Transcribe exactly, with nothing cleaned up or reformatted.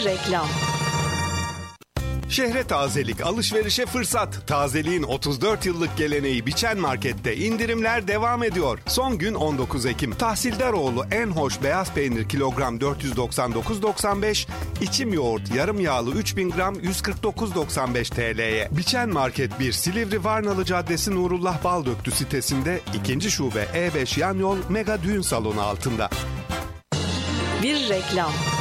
reklam. Şehre tazelik, alışverişe fırsat. Tazeliğin otuz dört yıllık geleneği Biçen Market'te indirimler devam ediyor. Son gün on dokuz Ekim. Tahsildaroğlu en hoş beyaz peynir kilogram dört yüz doksan dokuz doksan beş, içim yoğurt yarım yağlı üç bin gram yüz kırk dokuz doksan beş T L'ye. Biçen Market bir Silivri Varnalı Caddesi Nurullah Baldöktü sitesinde, ikinci şube E beş yan yol Mega Düğün Salonu altında. Bir reklam.